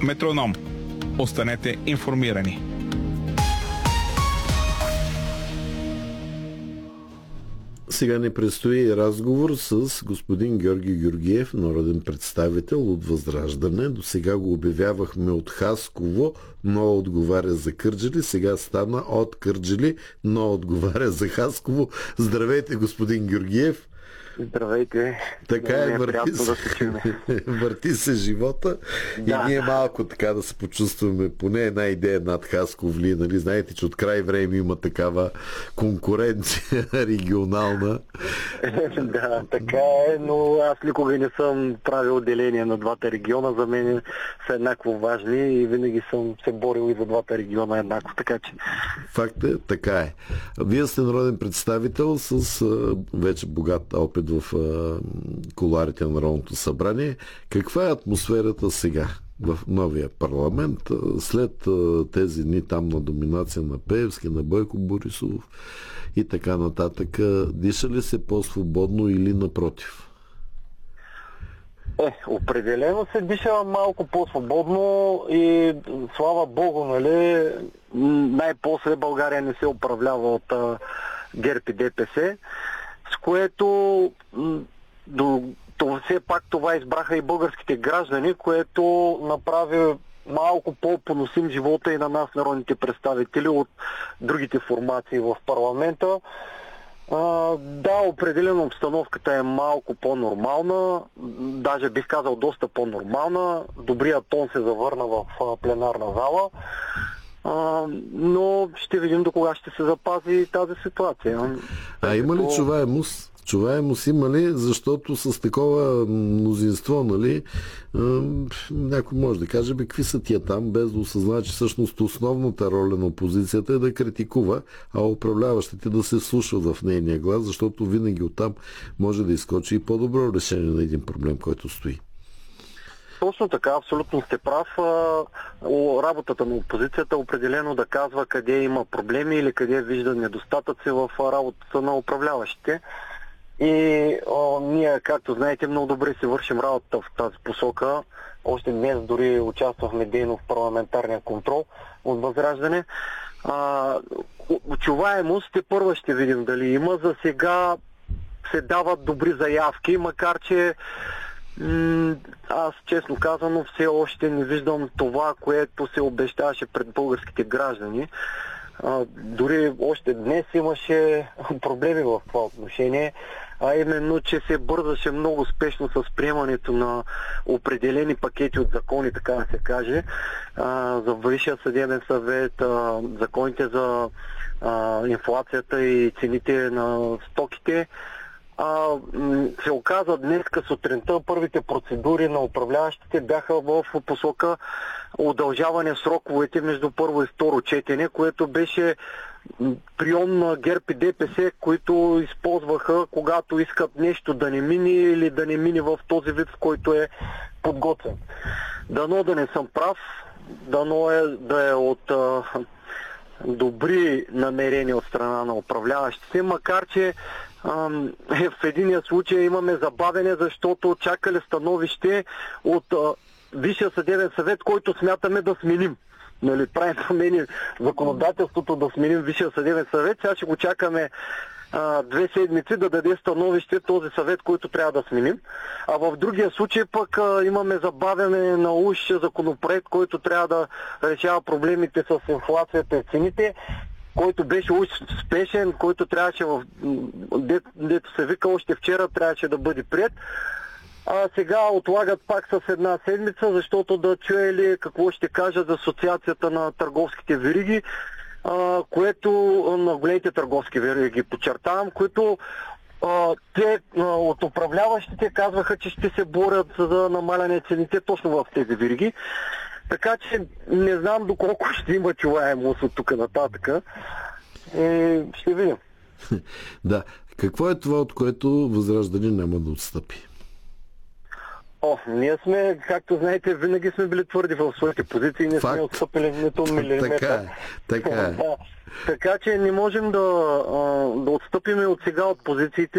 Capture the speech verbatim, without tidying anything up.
Метроном. Останете информирани. Сега ни предстои разговор с господин Георги Георгиев, народен представител от Възраждане. До сега го обявявахме от Хасково, но отговаря за Кърджали. Сега стана от Кърджали, но отговаря за Хасково. Здравейте, господин Георгиев. Здравейте. Така е, върти се, да върти се живота да. И ние малко така да се почувстваме, поне една идея над Хасковли, нали? Знаете, че от край време има такава конкуренция регионална. Да, така е, но аз никога не съм правил деление на двата региона. За мен са еднакво важни и винаги съм се борил и за двата региона еднакво, така че... Факт е, така е. Вие сте народен представител с вече богат опит в а, кулоарите на Народното събрание. Каква е атмосферата сега в новия парламент, след а, тези дни там на доминация на Пеевски, на Бойко Борисов и така нататък? Диша ли се по-свободно или напротив? Е, определено се диша малко по-свободно и слава Богу, нали, най-после България не се управлява от а, ГЕРБ и ДПС, с което до, то, все пак това избраха и българските граждани, което направи малко по-поносим живота и на нас, народните представители от другите формации в парламента. А, да, определено обстановката е малко по-нормална, даже бих казал доста по-нормална. Добрият тон се завърна в а, пленарна зала. Uh, но ще видим до кога ще се запази тази ситуация. А има ли чуваемост? Чуваемост има ли? Защото с такова мнозинство, нали, някой може да каже, бе, какви са тия там, без да осъзнава, че всъщност основната роля на опозицията е да критикува, а управляващите да се слушат в нейния глас, защото винаги оттам може да изскочи и по-добро решение на един проблем, който стои. Точно така, абсолютно сте прав. Работата на опозицията е определено да казва къде има проблеми или къде вижда недостатъци в работата на управляващите. И о, ние, както знаете, много добре си вършим работата в тази посока. Още днес дори участвахме дейно в парламентарния контрол от Възраждане. А, чуваемост те първа ще видим дали има. За сега се дават добри заявки, макар че аз, честно казано, все още не виждам това, което се обещаваше пред българските граждани. А, дори още днес имаше проблеми в това отношение, а именно, че се бързаше много спешно с приемането на определени пакети от закони, така да се каже, а, за Висшия съдебен съвет, а, законите за а, инфлацията и цените на стоките. А, се оказа днеска сутринта първите процедури на управляващите бяха в посока удължаване сроковете между първо и второ четене, което беше прием на ГЕРБ и ДПС, които използваха, когато искат нещо да не мине или да не мине в този вид, в който е подготвен. Дано да не съм прав, дано е да е от а, добри намерения от страна на управляващите, макар че в единия случай имаме забавене, защото чакали становище от а, Висшия съдебен съвет, който смятаме да сменим. Нали, правим промени законодателството да сменим Висшия съдебен съвет. Сега ще го чакаме а, две седмици да даде становище този съвет, който трябва да сменим. А в другия случай пък а, имаме забавяне на уж законопроект, който трябва да решава проблемите с инфлацията и цените, който беше успешен, който трябваше в... Дето, дето се вика още вчера, трябваше да бъде приет. А сега отлагат пак с една седмица, защото да чуе ли какво ще кажат за асоциацията на търговските вериги, а, което на големите търговски вериги подчертавам, които а, те а, от управляващите казваха, че ще се борят за намаляне цените точно в тези вериги. Така че не знам доколко ще има чуваемост от тук нататък. Е, ще видим. Да. Какво е това, от което Възраждане няма да отстъпи? О, ние сме, както знаете, винаги сме били твърди в своите позиции и не Факт. сме отстъпили нито милиметър. Така е. Така е. Да. Така че не можем да, да отстъпим от сега от позициите.